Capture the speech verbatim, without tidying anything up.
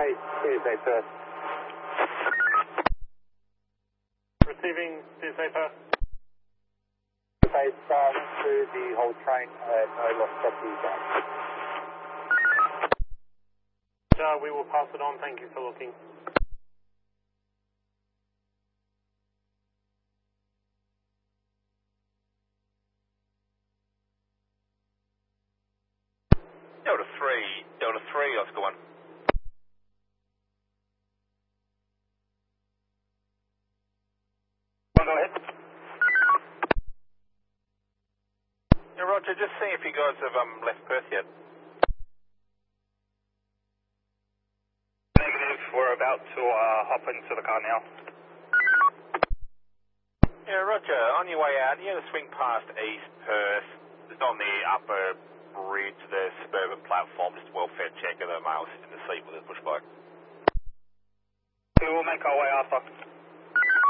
Hey, here's A Perth. Receiving C S A Perth. Phase um, through the whole train, uh, no lost property down. Uh, we will pass it on, thank you for looking. Delta three, Delta three, Oscar one. Go ahead. Yeah, Roger, just seeing if you guys have um, left Perth yet. Negative, we're about to uh, hop into the car now. Yeah, Roger, on your way out, you're going to swing past East Perth. It's on the upper bridge, the suburban platform, just a welfare check of the male sitting in the seat with a push bike. We will make our way after.